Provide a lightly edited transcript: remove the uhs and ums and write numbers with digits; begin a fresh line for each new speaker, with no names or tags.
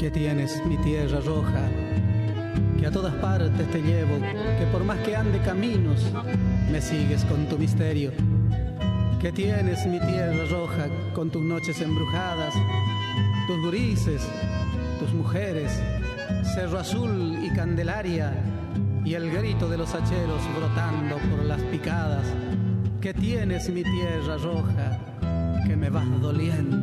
que tienes mi tierra roja, que a todas partes te llevo, que por más que ande caminos, me sigues con tu misterio. Que tienes mi tierra roja con tus noches embrujadas, tus gurises, tus mujeres, Cerro Azul y Candelaria, y el grito de los hacheros brotando por las picadas. Que tienes mi tierra roja, que me vas doliendo.